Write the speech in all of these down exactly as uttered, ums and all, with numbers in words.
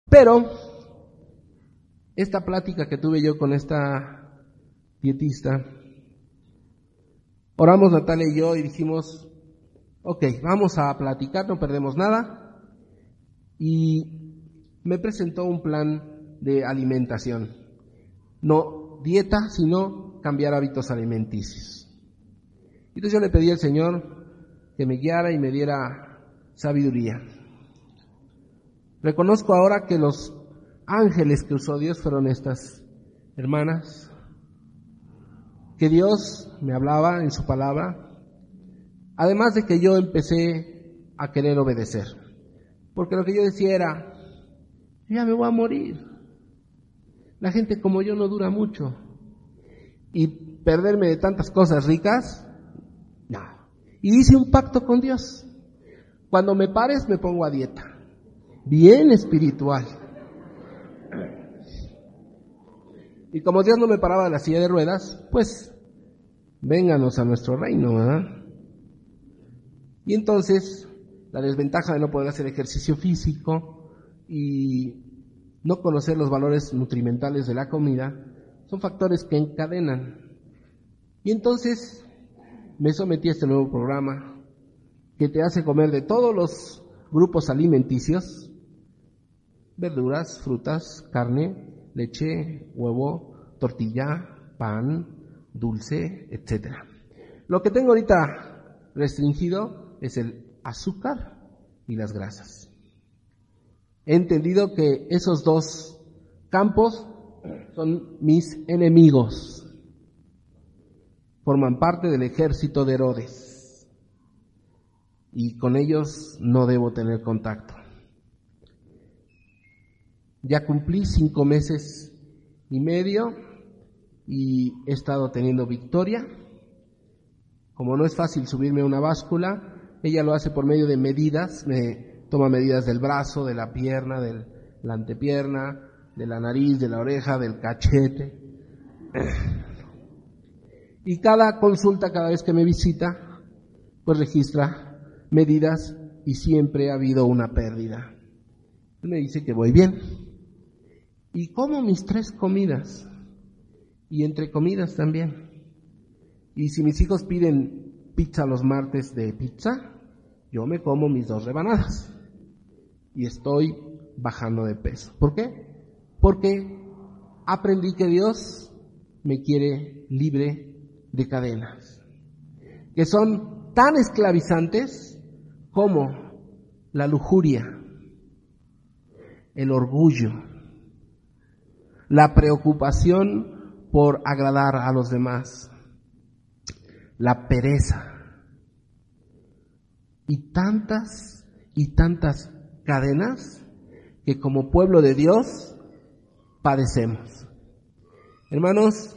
Pero esta plática que tuve yo con esta dietista, oramos Natalia y yo y dijimos, ok, vamos a platicar, no perdemos nada. Y me presentó un plan de alimentación. No dieta, sino cambiar hábitos alimenticios. Entonces yo le pedí al Señor que me guiara y me diera sabiduría. Reconozco ahora que los ángeles que usó Dios fueron estas hermanas, que Dios me hablaba en su palabra, además de que yo empecé a querer obedecer, porque lo que yo decía era, ya me voy a morir, la gente como yo no dura mucho, y perderme de tantas cosas ricas, no. Y hice un pacto con Dios, cuando me pares me pongo a dieta, bien espiritual. Y como Dios no me paraba de la silla de ruedas, pues vénganos a nuestro reino, ¿verdad? Y entonces, la desventaja de no poder hacer ejercicio físico y no conocer los valores nutrimentales de la comida, son factores que encadenan. Y entonces, me sometí a este nuevo programa que te hace comer de todos los grupos alimenticios, verduras, frutas, carne, leche, huevo, tortilla, pan, dulce, etcétera. Lo que tengo ahorita restringido es el azúcar y las grasas. He entendido que esos dos campos son mis enemigos. Forman parte del ejército de Herodes. Y con ellos no debo tener contacto. Ya cumplí cinco meses y medio y he estado teniendo victoria. Como no es fácil subirme a una báscula, ella lo hace por medio de medidas, me toma medidas del brazo, de la pierna, de la antepierna, de la nariz, de la oreja, del cachete. Y cada consulta, cada vez que me visita, pues registra medidas y siempre ha habido una pérdida. Me dice que voy bien. Y como mis tres comidas, y entre comidas también. Y si mis hijos piden pizza los martes de pizza, yo me como mis dos rebanadas. Y estoy bajando de peso. ¿Por qué? Porque aprendí que Dios me quiere libre de cadenas, que son tan esclavizantes como la lujuria, el orgullo, la preocupación por agradar a los demás, la pereza y tantas y tantas cadenas que como pueblo de Dios padecemos. Hermanos,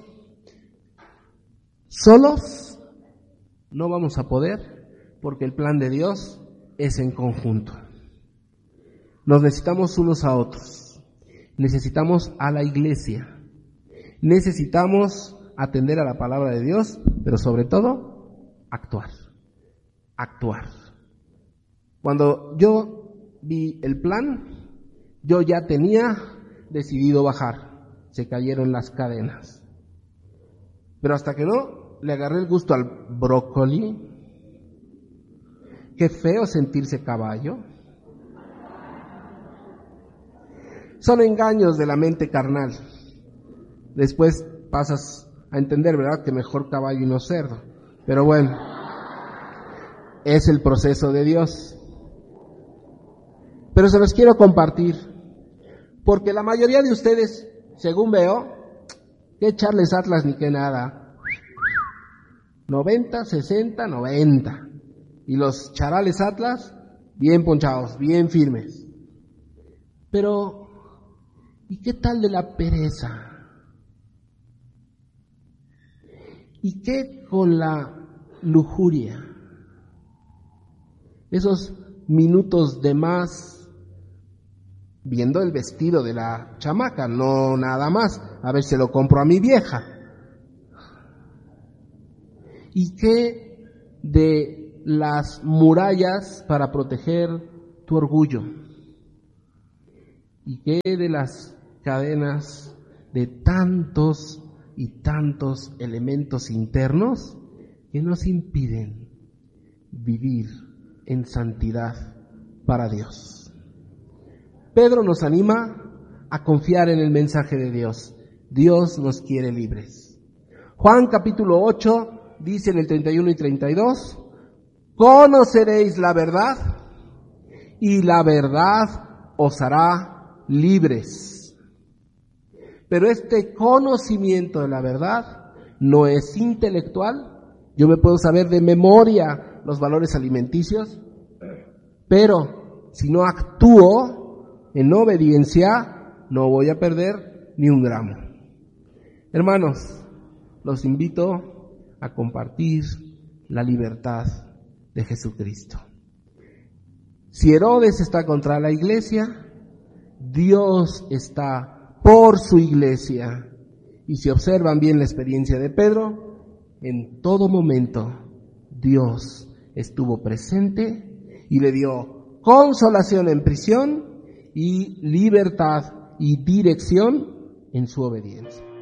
solos no vamos a poder porque el plan de Dios es en conjunto. Nos necesitamos unos a otros. Necesitamos a la iglesia. Necesitamos atender a la palabra de Dios, pero sobre todo, actuar. Actuar. Cuando yo vi el plan, yo ya tenía decidido bajar. Se cayeron las cadenas. Pero hasta que no le agarré el gusto al brócoli, qué feo sentirse caballo. Son engaños de la mente carnal. Después pasas a entender, ¿verdad?, que mejor caballo y no cerdo. Pero bueno, es el proceso de Dios. Pero se los quiero compartir, porque la mayoría de ustedes, según veo, que Charles Atlas ni que nada. noventa, sesenta, noventa. Y los charales Atlas, bien ponchados, bien firmes. Pero, ¿y qué tal de la pereza? ¿Y qué con la lujuria? Esos minutos de más viendo el vestido de la chamaca, no nada más, a ver si lo compro a mi vieja. ¿Y qué de las murallas para proteger tu orgullo? y que de las cadenas de tantos y tantos elementos internos que nos impiden vivir en santidad para Dios. Pedro nos anima a confiar en el mensaje de Dios. Dios nos quiere libres. Juan capítulo ocho dice en el treinta y uno y treinta y dos, conoceréis la verdad y la verdad os hará libres. Pero este conocimiento de la verdad no es intelectual. Yo me puedo saber de memoria los valores alimenticios, pero si no actúo en obediencia, no voy a perder ni un gramo. Hermanos, los invito a compartir la libertad de Jesucristo. Si Herodes está contra la iglesia, Dios está por su iglesia. Y si observan bien la experiencia de Pedro, en todo momento Dios estuvo presente y le dio consolación en prisión y libertad y dirección en su obediencia.